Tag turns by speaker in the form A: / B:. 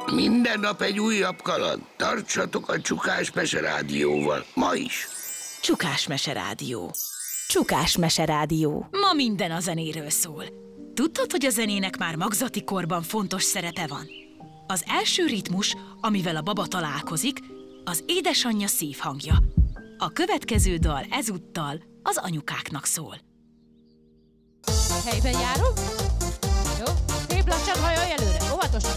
A: Minden nap egy újabb kaland. Tartsatok a Csukás Mese Rádióval. Ma is.
B: Csukás Mese Rádió. Csukás Mese Rádió. Ma minden a zenéről szól. Tudtad, hogy a zenének már magzati korban fontos szerepe van? Az első ritmus, amivel a baba találkozik, az édesanyja szívhangja. A következő dal ezúttal az anyukáknak szól.
C: Helyben járunk? Jó, szép lassan hajolj előre, óvatosan.